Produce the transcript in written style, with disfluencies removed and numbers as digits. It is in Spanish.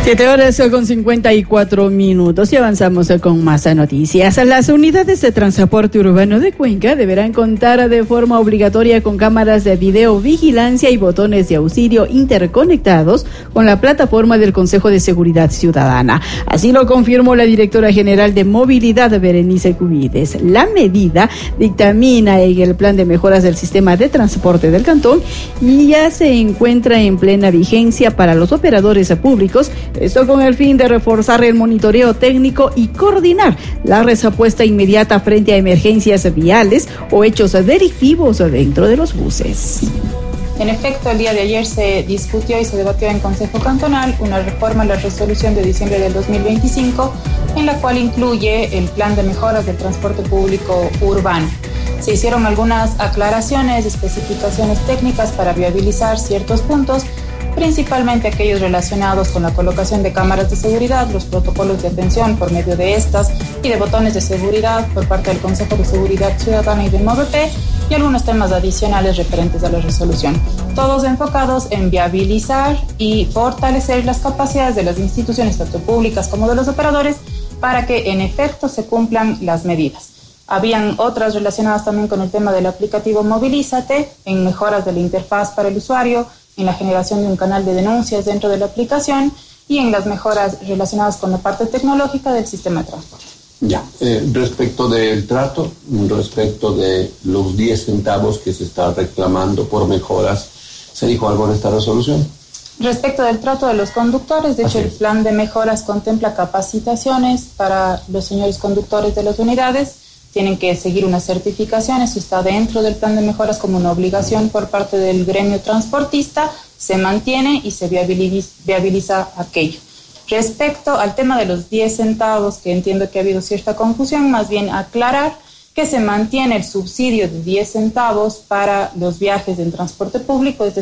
7:54 y avanzamos con más noticias. Las unidades de transporte urbano de Cuenca deberán contar de forma obligatoria con cámaras de videovigilancia y botones de auxilio interconectados con la plataforma del Consejo de Seguridad Ciudadana. Así lo confirmó la directora general de Movilidad, Berenice Cubides. La medida dictamina en el plan de mejoras del sistema de transporte del cantón y ya se encuentra en plena vigencia para los operadores públicos. Esto con el fin de reforzar el monitoreo técnico y coordinar la respuesta inmediata frente a emergencias viales o hechos delictivos dentro de los buses. En efecto, el día de ayer se discutió y se debatió en Consejo Cantonal una reforma a la resolución de diciembre del 2025, en la cual incluye el plan de mejoras del transporte público urbano. Se hicieron algunas aclaraciones, especificaciones técnicas para viabilizar ciertos puntos, principalmente aquellos relacionados con la colocación de cámaras de seguridad, los protocolos de atención por medio de estas y de botones de seguridad por parte del Consejo de Seguridad Ciudadana y de MOVP, y algunos temas adicionales referentes a la resolución, todos enfocados en viabilizar y fortalecer las capacidades de las instituciones, tanto públicas como de los operadores, para que en efecto se cumplan las medidas. Habían otras relacionadas también con el tema del aplicativo Movilízate, en mejoras de la interfaz para el usuario, en la generación de un canal de denuncias dentro de la aplicación y en las mejoras relacionadas con la parte tecnológica del sistema de transporte. Ya, respecto del trato, respecto de los 10 centavos que se está reclamando por mejoras, ¿se dijo algo en esta resolución? Respecto del trato de los conductores, de hecho el plan de mejoras contempla capacitaciones para los señores conductores de las unidades. Tienen que seguir unas certificaciones, está dentro del plan de mejoras como una obligación por parte del gremio transportista, se mantiene y se viabiliza aquello. Respecto al tema de los 10 centavos, que entiendo que ha habido cierta confusión, más bien aclarar que se mantiene el subsidio de 10 centavos para los viajes en transporte público,